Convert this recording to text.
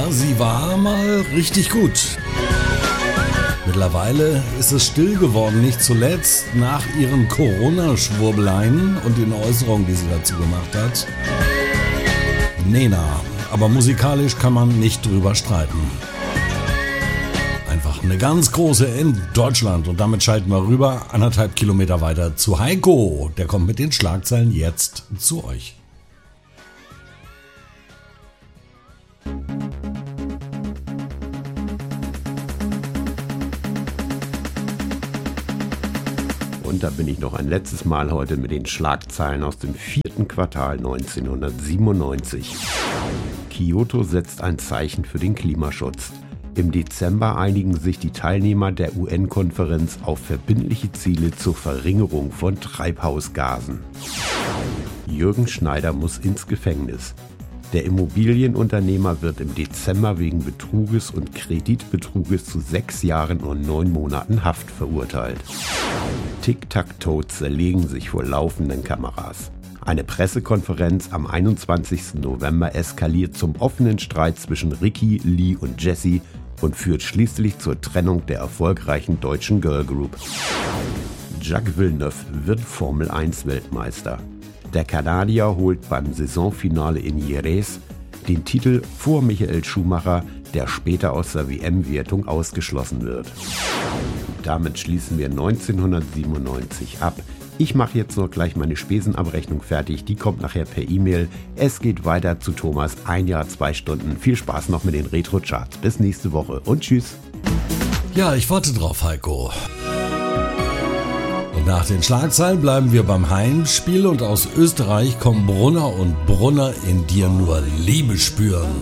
Ja, sie war mal richtig gut. Mittlerweile ist es still geworden, nicht zuletzt nach ihren Corona-Schwurbeleien und den Äußerungen, die sie dazu gemacht hat. Nena, aber musikalisch kann man nicht drüber streiten. Einfach eine ganz große in Deutschland und damit schalten wir rüber 1,5 Kilometer weiter zu Heiko. Der kommt mit den Schlagzeilen jetzt zu euch. Und da bin ich noch ein letztes Mal heute mit den Schlagzeilen aus dem 4. Quartal 1997. Kyoto setzt ein Zeichen für den Klimaschutz. Im Dezember einigen sich die Teilnehmer der UN-Konferenz auf verbindliche Ziele zur Verringerung von Treibhausgasen. Jürgen Schneider muss ins Gefängnis. Der Immobilienunternehmer wird im Dezember wegen Betruges und Kreditbetruges zu 6 Jahren und 9 Monaten Haft verurteilt. Tic-Tac-Toe zerlegen sich vor laufenden Kameras. Eine Pressekonferenz am 21. November eskaliert zum offenen Streit zwischen Ricky, Lee und Jessie und führt schließlich zur Trennung der erfolgreichen deutschen Girlgroup. Jacques Villeneuve wird Formel-1-Weltmeister. Der Kanadier holt beim Saisonfinale in Jerez den Titel vor Michael Schumacher, der später aus der WM-Wertung ausgeschlossen wird. Damit schließen wir 1997 ab. Ich mache jetzt noch gleich meine Spesenabrechnung fertig, die kommt nachher per E-Mail. Es geht weiter zu Thomas, 1 Jahr, 2 Stunden. Viel Spaß noch mit den Retro-Charts. Bis nächste Woche und tschüss. Ja, ich warte drauf, Heiko. Und nach den Schlagzeilen bleiben wir beim Heimspiel und aus Österreich kommen Brunner und Brunner in dir nur Liebe spüren.